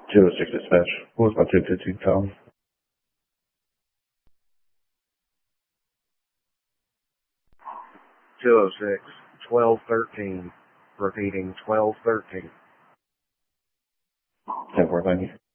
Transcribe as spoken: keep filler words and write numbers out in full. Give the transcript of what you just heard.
two oh six dispatch. What was my two fifteen, Tom? two oh six, twelve thirteen. Repeating, twelve thirteen. ten four, thank you.